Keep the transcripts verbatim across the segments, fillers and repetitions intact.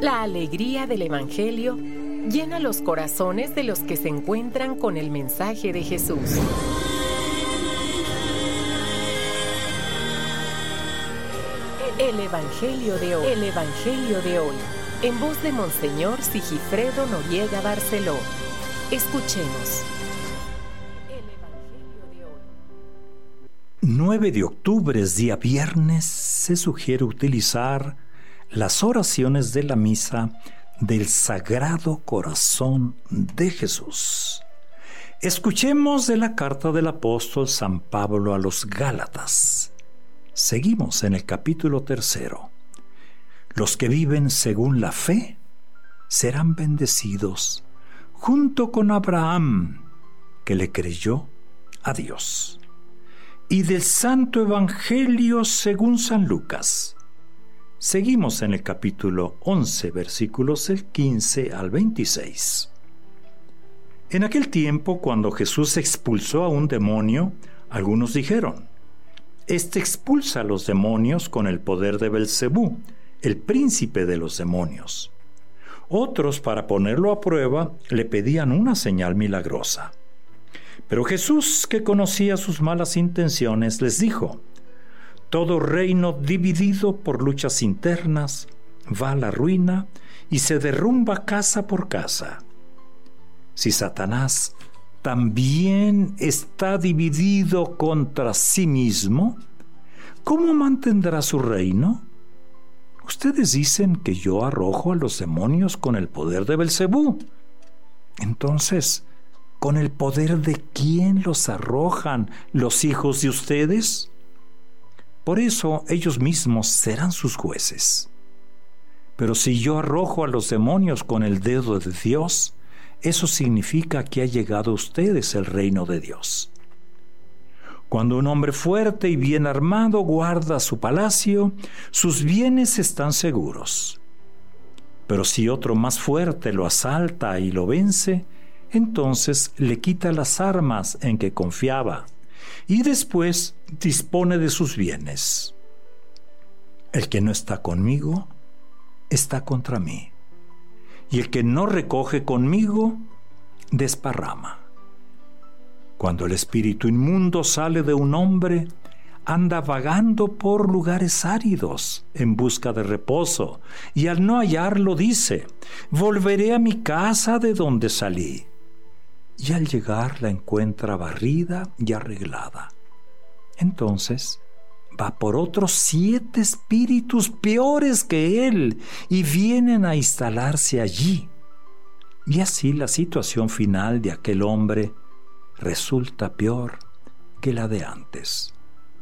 La alegría del Evangelio llena los corazones de los que se encuentran con el mensaje de Jesús. El Evangelio de hoy. El Evangelio de hoy. En voz de Monseñor Sigifredo Noriega Barceló. Escuchemos. El Evangelio de hoy. nueve de octubre, día viernes, se sugiere utilizar las oraciones de la misa del Sagrado Corazón de Jesús. Escuchemos de la carta del apóstol San Pablo a los Gálatas. Seguimos en el capítulo tercero. Los que viven según la fe serán bendecidos, junto con Abraham, que le creyó a Dios. Y del Santo Evangelio según San Lucas. Seguimos en el capítulo once, versículos del quince al veintiséis. En aquel tiempo, cuando Jesús expulsó a un demonio, algunos dijeron: Este expulsa a los demonios con el poder de Belcebú, el príncipe de los demonios. Otros, para ponerlo a prueba, le pedían una señal milagrosa. Pero Jesús, que conocía sus malas intenciones, les dijo: Todo reino dividido por luchas internas va a la ruina y se derrumba casa por casa. Si Satanás también está dividido contra sí mismo, ¿cómo mantendrá su reino? Ustedes dicen que yo arrojo a los demonios con el poder de Belcebú. Entonces, ¿con el poder de quién los arrojan los hijos de ustedes? Por eso ellos mismos serán sus jueces. Pero si yo arrojo a los demonios con el dedo de Dios, eso significa que ha llegado a ustedes el reino de Dios. Cuando un hombre fuerte y bien armado guarda su palacio, sus bienes están seguros. Pero si otro más fuerte lo asalta y lo vence, entonces le quita las armas en que confiaba y después dispone de sus bienes. El que no está conmigo, está contra mí. Y el que no recoge conmigo, desparrama. Cuando el espíritu inmundo sale de un hombre, anda vagando por lugares áridos en busca de reposo, y al no hallarlo dice: Volveré a mi casa de donde salí. Y al llegar la encuentra barrida y arreglada. Entonces va por otros siete espíritus peores que él y vienen a instalarse allí. Y así la situación final de aquel hombre resulta peor que la de antes.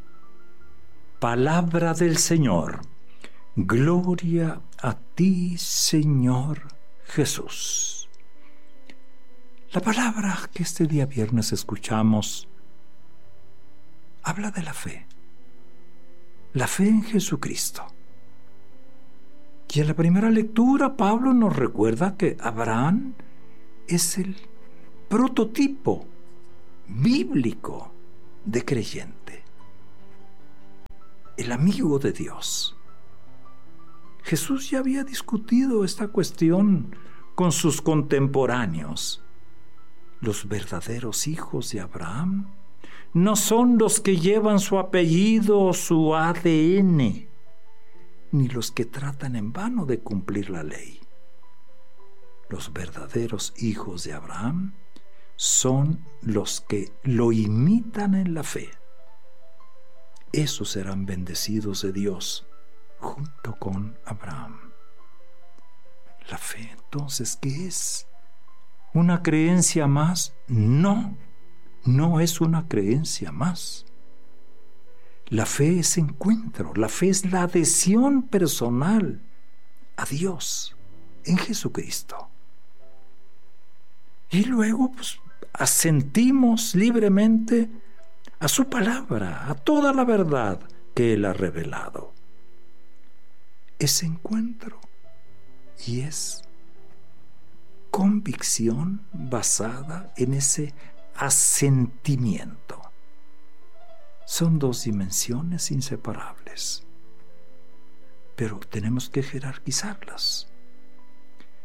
Palabra del Señor. Gloria a ti, Señor Jesús. La palabra que este día viernes escuchamos habla de la fe. La fe en Jesucristo. Y en la primera lectura Pablo nos recuerda que Abraham es el prototipo bíblico de creyente. El amigo de Dios. Jesús ya había discutido esta cuestión con sus contemporáneos. Los verdaderos hijos de Abraham no son los que llevan su apellido o su A D N, ni los que tratan en vano de cumplir la ley. Los verdaderos hijos de Abraham son los que lo imitan en la fe. Esos serán bendecidos de Dios junto con Abraham. La fe, entonces, ¿qué es? ¿Una creencia más? No, no es una creencia más. La fe es encuentro, la fe es la adhesión personal a Dios en Jesucristo. Y luego, pues, asentimos libremente a su palabra, a toda la verdad que Él ha revelado. Ese encuentro y es convicción basada en ese asentimiento. Son dos dimensiones inseparables, pero tenemos que jerarquizarlas.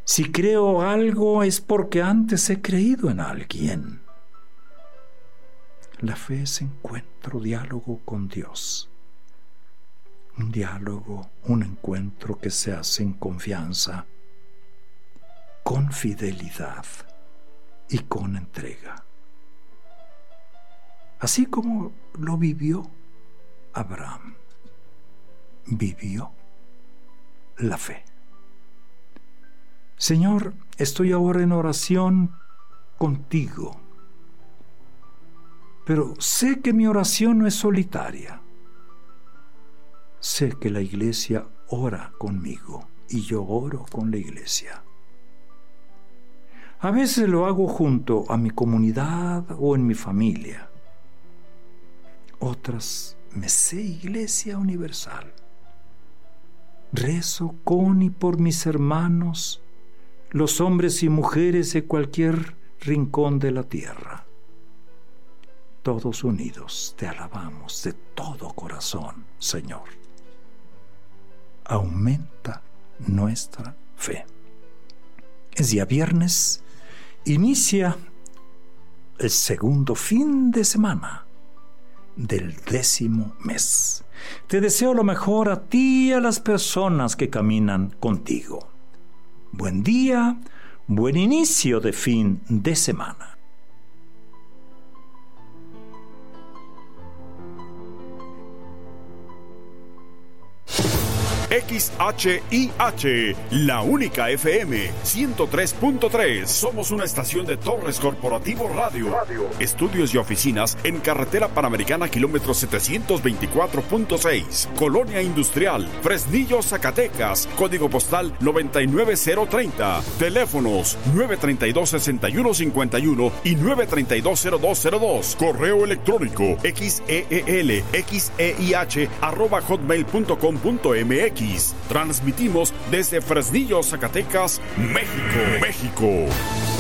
Si creo algo es porque antes he creído en alguien. La fe es encuentro, diálogo con Dios. Un diálogo, un encuentro que se hace en confianza, con fidelidad y con entrega. Así como lo vivió Abraham, vivió la fe. Señor, estoy ahora en oración contigo, pero sé que mi oración no es solitaria. Sé que la iglesia ora conmigo y yo oro con la iglesia. A veces lo hago junto a mi comunidad o en mi familia. Otras me sé iglesia universal. Rezo con y por mis hermanos, los hombres y mujeres de cualquier rincón de la tierra. Todos unidos te alabamos de todo corazón, Señor. Aumenta nuestra fe. Es día viernes, inicia el segundo fin de semana del décimo mes. Te deseo lo mejor a ti y a las personas que caminan contigo. Buen día, buen inicio de fin de semana. X H I H, la única F M, ciento tres punto tres. Somos una estación de Torres Corporativo Radio. Radio. Estudios y oficinas en Carretera Panamericana, kilómetro setecientos veinticuatro punto seis. Colonia Industrial, Fresnillo, Zacatecas. Código postal noventa y nueve cero treinta. Teléfonos nueve treinta y dos, sesenta y uno cincuenta y uno y nueve treinta y dos, cero dos cero dos. Correo electrónico xeel, xeih, arroba hotmail punto com punto mx. Transmitimos desde Fresnillo, Zacatecas, México. México.